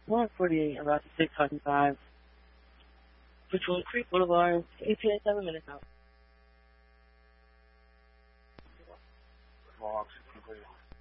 148, about to 605. Patrol Creek Boulevard, ETA 7 minutes out. Small oxygen, please.